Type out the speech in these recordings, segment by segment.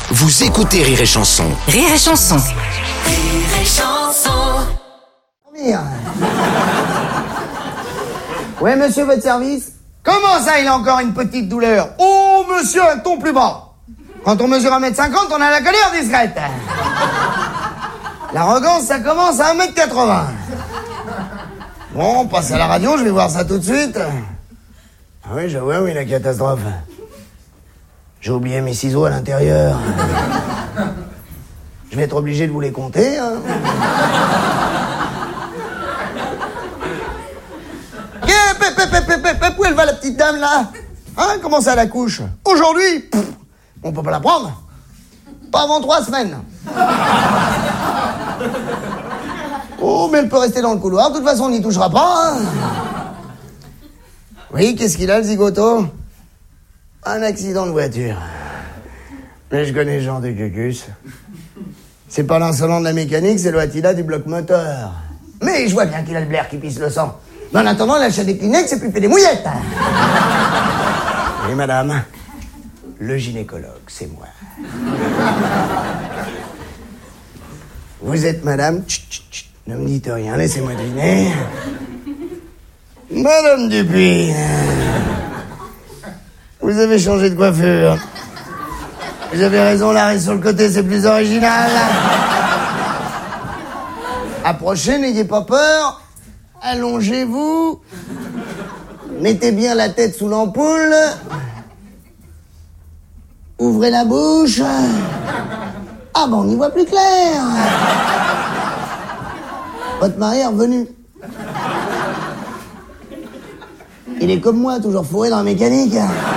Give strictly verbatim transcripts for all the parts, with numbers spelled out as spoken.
Vous écoutez Rire et Chanson. Rire et Chanson. Rire et Chanson. Ouais, monsieur, votre service? Comment ça, il a encore une petite douleur? Oh, monsieur, un ton plus bas. Quand on mesure un mètre cinquante, on a la colère discrète. L'arrogance, ça commence à un mètre quatre-vingts. Bon, on passe à la radio, je vais voir ça tout de suite. Ah oui, je vois, oui, la catastrophe. J'ai oublié mes ciseaux à l'intérieur. Je vais être obligé de vous les compter, hein. Où elle va, la petite dame, là? Hein, comment ça, la couche? Aujourd'hui, pff, on peut pas la prendre. Pas avant trois semaines. Oh, mais elle peut rester dans le couloir. De toute façon, on n'y touchera pas, hein. Oui, qu'est-ce qu'il a, le zigoto? Un accident de voiture. Mais je connais ce genre de cucus. C'est pas l'insolent de la mécanique, c'est le Attila du bloc moteur. Mais je vois bien qu'il a le blaire qui pisse le sang. Mais en attendant, il achète des Kleenex et puis il fait des mouillettes. Oui, madame, le gynécologue, c'est moi. Vous êtes madame? Chut, chut, chut. Ne me dites rien, laissez-moi deviner. Madame Dupuis, vous avez changé de coiffure. Vous avez raison, l'arrêt sur le côté, c'est plus original. Approchez, n'ayez pas peur. Allongez-vous. Mettez bien la tête sous l'ampoule. Ouvrez la bouche. Ah ben, on y voit plus clair. Votre mari est revenu. Il est comme moi, toujours fourré dans la mécanique.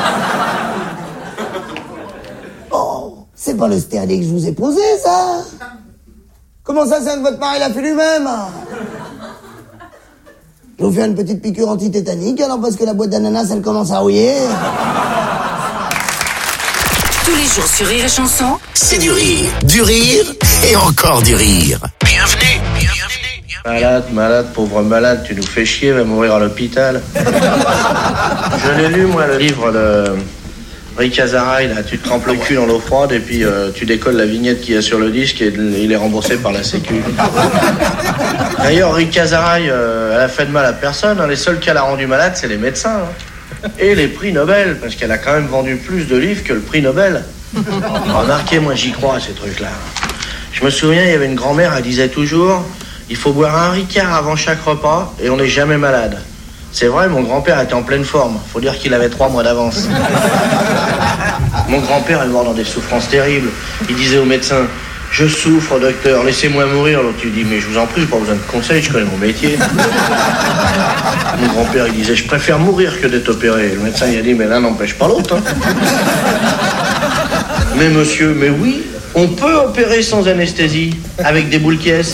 Oh, c'est pas le stérilet que je vous ai posé, ça. Comment ça, c'est un de votre mari l'a fait lui-même? Je vais vous faire une petite piqûre antitétanique, alors parce que la boîte d'ananas, elle commence à rouiller. Tous les jours sur Rire et Chanson. C'est du rire, du rire et encore du rire. Bienvenue, bienvenue, bienvenue. Malade, malade, pauvre malade, tu nous fais chier, va mourir à l'hôpital. Je l'ai lu, moi, le livre de Rick Azaray, là. Tu te trempes le cul dans l'eau froide et puis euh, tu décolles la vignette qu'il y a sur le disque et il est remboursé par la Sécu. D'ailleurs, Rick Azaray, euh, elle a fait de mal à personne, hein. Les seuls qu'elle a rendu malade, c'est les médecins, hein. Et les prix Nobel, parce qu'elle a quand même vendu plus de livres que le prix Nobel. Remarquez, moi, j'y crois à ces trucs-là. Je me souviens, il y avait une grand-mère, elle disait toujours... Il faut boire un Ricard avant chaque repas et on n'est jamais malade. C'est vrai, mon grand-père était en pleine forme. Faut dire qu'il avait trois mois d'avance. Mon grand-père est mort dans des souffrances terribles. Il disait au médecin, je souffre, docteur, laissez-moi mourir. L'autre, il dit, mais je vous en prie, j'ai pas besoin de conseils, je connais mon métier. Mon grand-père, il disait, je préfère mourir que d'être opéré. Le médecin, il a dit, mais l'un n'empêche pas l'autre, hein. Mais monsieur, mais oui, on peut opérer sans anesthésie, avec des boules caisses.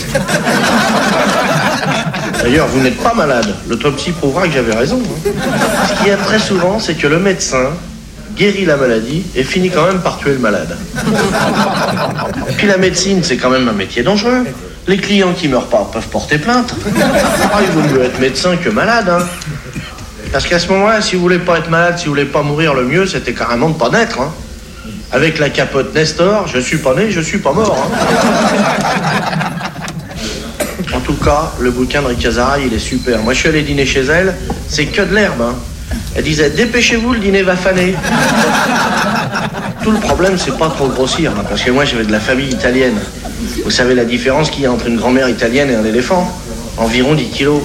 D'ailleurs, vous n'êtes pas malade. L'autopsie prouvera que j'avais raison, hein. Ce qu'il y a très souvent, c'est que le médecin guérit la maladie et finit quand même par tuer le malade. Puis la médecine, c'est quand même un métier dangereux. Les clients qui meurent pas peuvent porter plainte. Ah, il vaut mieux être médecin que malade, hein. Parce qu'à ce moment-là, si vous voulez pas être malade, si vous voulez pas mourir, le mieux, c'était carrément de pas naître, hein. Avec la capote Nestor, je suis pas né, je suis pas mort, hein. En tout cas, le bouquin de Rick Azaray, il est super. Moi, je suis allé dîner chez elle, c'est que de l'herbe, hein. Elle disait, dépêchez-vous, le dîner va faner. Tout le problème, c'est pas trop grossir, hein, parce que moi, j'avais de la famille italienne. Vous savez la différence qu'il y a entre une grand-mère italienne et un éléphant? Environ dix kilos.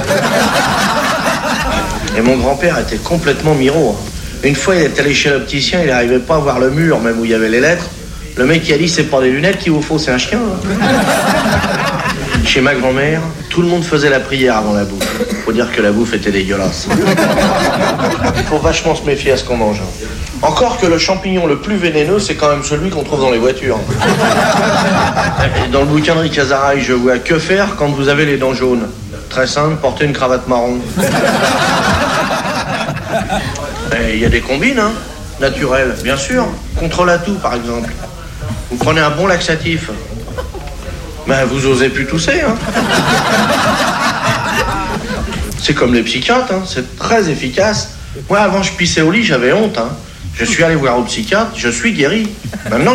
Et mon grand-père était complètement miro, hein. Une fois, il est allé chez l'opticien, il n'arrivait pas à voir le mur, même où il y avait les lettres. Le mec qui a dit, c'est pas des lunettes qu'il vous faut, c'est un chien, hein. Chez ma grand-mère, tout le monde faisait la prière avant la bouffe. Faut dire que la bouffe était dégueulasse. Il faut vachement se méfier à ce qu'on mange. Encore que le champignon le plus vénéneux, c'est quand même celui qu'on trouve dans les voitures. Et dans le bouquin de Rick Azaray, je vois que faire quand vous avez les dents jaunes. Très simple, porter une cravate marron. Il y a des combines, hein, naturelles, bien sûr. Contre la toux, par exemple. Vous prenez un bon laxatif. Ben, vous osez plus tousser, hein. C'est comme les psychiatres, hein, c'est très efficace. Moi, avant, je pissais au lit, j'avais honte, hein. Je suis allé voir au psychiatre, je suis guéri. Maintenant,